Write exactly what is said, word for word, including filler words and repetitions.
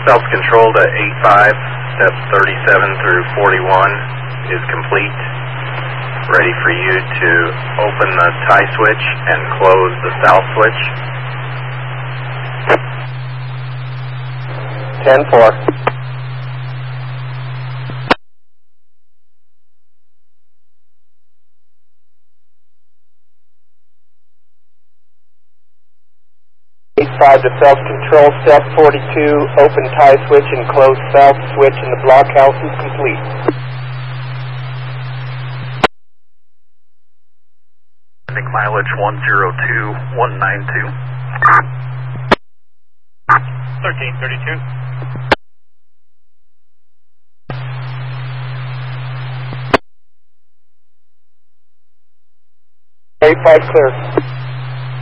Self-control to eight five, steps thirty-seven through forty-one is complete. Ready for you to open the tie switch and close the south switch. ten four. eight five to self-control, step forty-two, open tie switch and close south switch in the blockhouse is complete. Mileage one zero two one nine two. thirteen thirty-two. eight five clear.